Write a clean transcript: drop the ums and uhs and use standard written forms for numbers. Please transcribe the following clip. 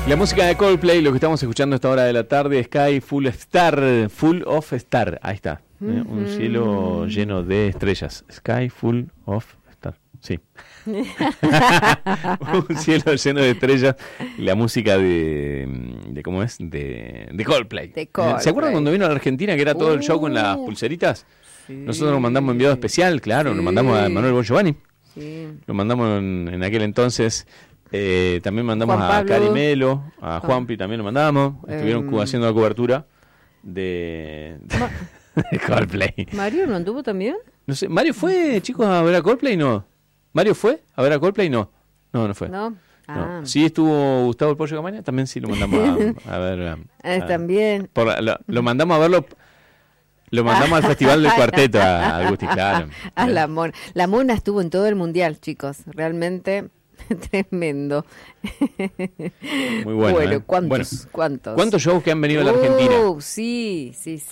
La música de Coldplay, lo que estamos escuchando a esta hora de la tarde, Sky Full of Star, ahí está, un cielo lleno de estrellas, Sky Full of Star, sí. Un cielo lleno de estrellas, la música de ¿cómo es? De Coldplay. ¿Se acuerdan cuando vino a la Argentina que era todo el show con las pulseritas? Sí. Nosotros nos mandamos enviado especial, claro, nos mandamos a Manuel Bon Giovanni, lo mandamos en aquel entonces. También mandamos a Carimelo, a Juanpi también lo mandamos. Estuvieron haciendo la cobertura de Coldplay. ¿Mario no anduvo también? No sé, ¿Mario fue, chicos, a ver a Coldplay? No. ¿Mario fue a ver a Coldplay? No. No fue. No. No. Sí estuvo Gustavo el Pollo Campaña, también sí lo mandamos a ver. También. Lo mandamos a verlo. Lo mandamos al Festival del Cuarteto a Gusti, claro. A la Mona. La Mona estuvo en todo el mundial, chicos. Realmente tremendo. Muy bueno. Bueno, ¿cuántos? ¿Cuántos shows que han venido a la Argentina? Sí.